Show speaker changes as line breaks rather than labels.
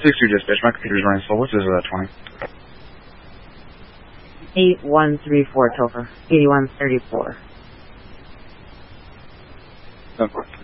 6-2 dispatch, my computer's running slow. What's his 20?
8134 Topher. 8134.
Okay.